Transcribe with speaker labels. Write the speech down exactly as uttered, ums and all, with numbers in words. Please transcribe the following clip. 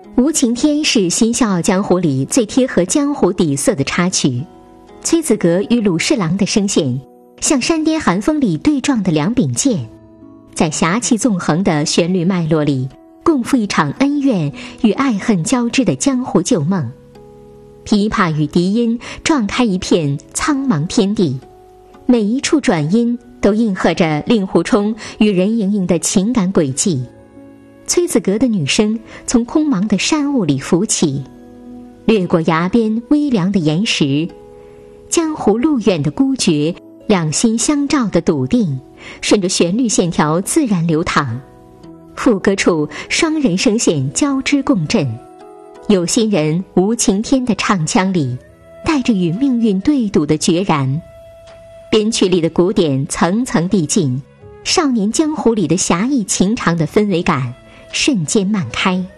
Speaker 1: 无情天是《新笑傲江湖》里最贴合江湖底色的插曲，崔子格与鲁侍郎的声线像山巅寒风里对撞的两柄剑，在侠气纵横的旋律脉络里共赴一场恩怨与爱恨交织的江湖旧梦。琵琶与笛音撞开一片苍茫天地，每一处转音都应和着令狐冲与任盈盈的情感轨迹。崔子格的女声从空茫的山雾里浮起，掠过崖边微凉的岩石，江湖路远的孤绝，两心相照的笃定，顺着旋律线条自然流淌。副歌处双人声线交织共振，有心人无情天的唱腔里带着与命运对赌的决然，编曲里的鼓点层层递进，少年江湖里的侠义情长的氛围感瞬间漫开。